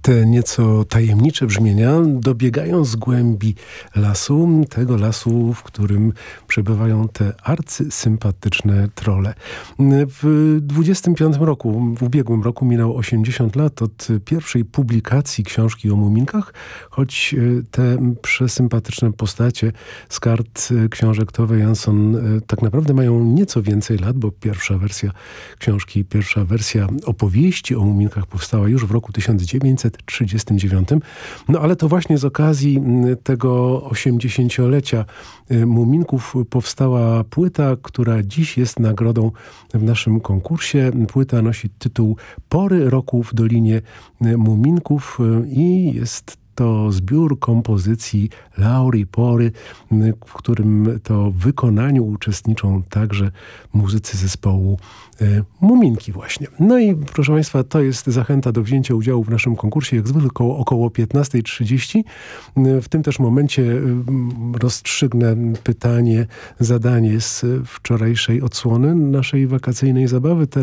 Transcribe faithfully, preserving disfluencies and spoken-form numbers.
Te nieco tajemnicze brzmienia dobiegają z głębi lasu, tego lasu, w którym przebywają te arcysympatyczne trolle. W dwudziestym piątym roku, w ubiegłym roku minęło osiemdziesiąt lat od pierwszej publikacji książki o muminkach, choć te przesympatyczne postacie z kart książek Tove Jansson tak naprawdę mają nieco więcej lat, bo pierwsza wersja książki, pierwsza wersja opowieści o muminkach powstała już w roku tysiąc dziewięćset trzydziestym dziewiątym. No ale to właśnie z okazji tego osiemdziesięciolecia muminków powstała płyta, która dziś jest nagrodą w naszym konkursie. Płyta nosi tytuł Pory roku w Dolinie Muminków i jest to zbiór kompozycji Laury Pory, w którym to wykonaniu uczestniczą także muzycy zespołu e, Muminki właśnie. No i proszę Państwa, to jest zachęta do wzięcia udziału w naszym konkursie, jak zwykle około, około piętnasta trzydzieści. W tym też momencie rozstrzygnę pytanie, zadanie z wczorajszej odsłony naszej wakacyjnej zabawy.